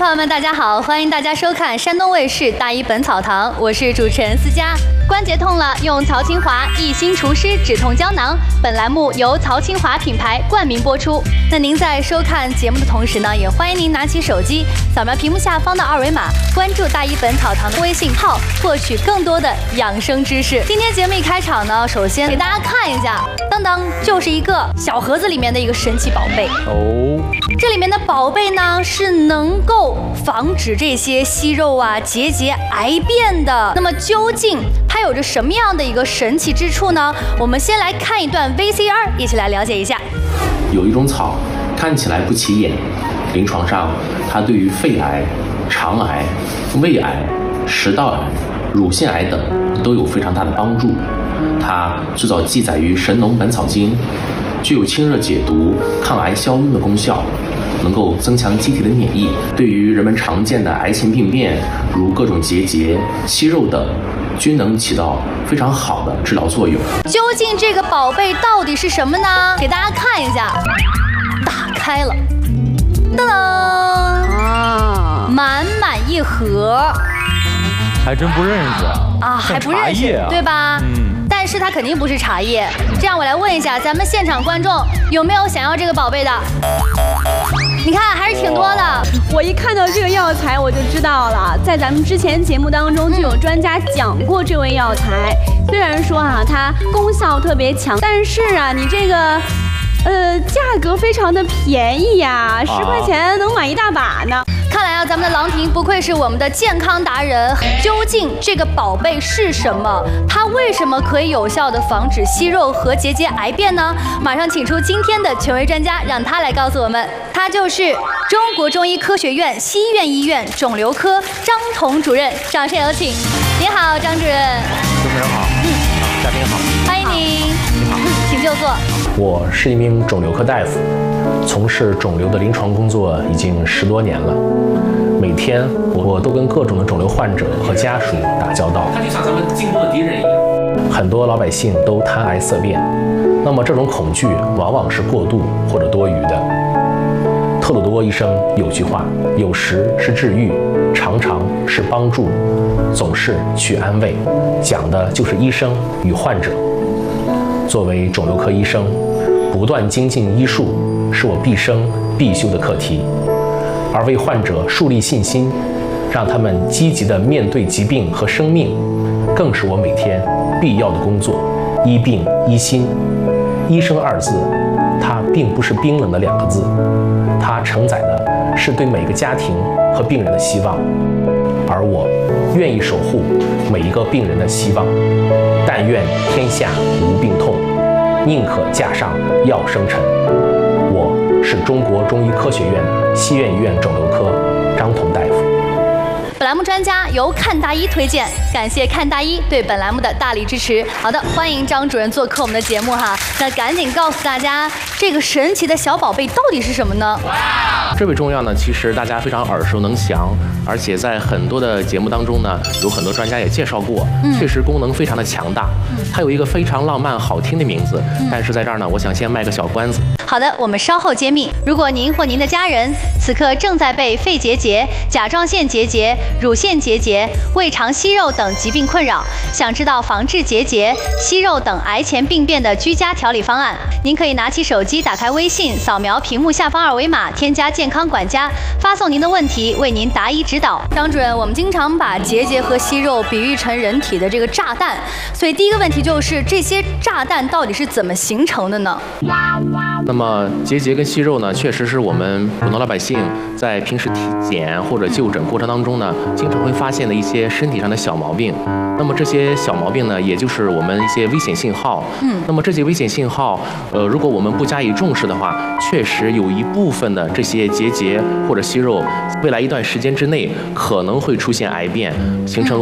朋友们，大家好，欢迎大家收看山东卫视大医本草堂，我是主持人思佳。关节痛了，用曹清华益心除湿止痛胶囊。本栏目由曹清华品牌冠名播出。那您在收看节目的同时呢，也欢迎您拿起手机，扫描屏幕下方的二维码，关注大医本草堂微信号，获取更多的养生知识。今天节目一开场呢，首先给大家看一下，当当就是一个小盒子里面的一个神奇宝贝哦。这里面的宝贝呢，是能够防止这些息肉啊、结节、癌变的。那么究竟它有着什么样的一个神奇之处呢？我们先来看一段 VCR， 一起来了解一下。 有一种草看起来不起眼，临床上它对于肺癌、肠癌、胃癌、食道癌、乳腺癌等都有非常大的帮助。它最早记载于《神农本草经》，具有清热解毒、抗癌消痈的功效，能够增强机体的免疫，对于人们常见的癌前病变，如各种结节、息肉等，均能起到非常好的治疗作用。 究竟这个宝贝到底是什么呢？给大家看一下，打开了，噔噔啊，满满一盒， 还真不认识啊，还不认识，对吧？但是它肯定不是茶叶。这样我来问一下咱们现场观众，有没有想要这个宝贝的？你看还是挺多的。 我一看到这个药材我就知道了，在咱们之前节目当中就有专家讲过这味药材。虽然说它功效特别强，但是啊你这个价格非常的便宜呀，10块钱能买一大把呢。 看来啊，咱们的郎平不愧是我们的健康达人。究竟这个宝贝是什么？它为什么可以有效的防止息肉和结节癌变呢？马上请出今天的权威专家，让他来告诉我们。他就是中国中医科学院西苑医院肿瘤科张彤主任，掌声有请。您好，张主任。 主持人好，嘉宾好， 欢迎您。 你好， 请就坐。 我是一名肿瘤科大夫，从事肿瘤的临床工作已经10多年了。每天我都跟各种的肿瘤患者和家属打交道，他就像咱们进攻的敌人一样。很多老百姓都谈癌色变，那么这种恐惧往往是过度或者多余的。特鲁多医生有句话，有时是治愈，常常是帮助，总是去安慰，讲的就是医生与患者。作为肿瘤科医生，不断精进医术是我毕生必修的课题，而为患者树立信心，让他们积极地面对疾病和生命，更是我每天必要的工作。医病医心，医生2字，它并不是冰冷的2个字，它承载的是对每个家庭和病人的希望，而我愿意守护每一个病人的希望。但愿天下无病痛，宁可架上药生尘。我是中国中医科学院西苑医院肿瘤科张彤大夫。 本栏目专家由看大医推荐，感谢看大医对本栏目的大力支持。好的，欢迎张主任做客我们的节目哈。那赶紧告诉大家，这个神奇的小宝贝到底是什么呢？ 这味中药呢，其实大家非常耳熟能详，而且在很多的节目当中呢，有很多专家也介绍过，确实功能非常的强大。它有一个非常浪漫好听的名字，但是在这儿呢，我想先卖个小关子。 好的，我们稍后揭秘。如果您或您的家人此刻正在被肺结节、甲状腺结节、乳腺结节、胃肠息肉等疾病困扰，想知道防治结节、息肉等癌前病变的居家调理方案，您可以拿起手机，打开微信，扫描屏幕下方二维码，添加健康管家，发送您的问题，为您答疑指导。张主任，我们经常把结节和息肉比喻成人体的这个炸弹，所以第一个问题就是这些炸弹到底是怎么形成的呢？ 那么结节跟息肉呢，确实是我们普通老百姓在平时体检或者就诊过程当中呢，经常会发现的一些身体上的小毛病。那么这些小毛病呢，也就是我们一些危险信号。那么这些危险信号，如果我们不加以重视的话，确实有一部分的这些结节或者息肉，未来一段时间之内可能会出现癌变，形成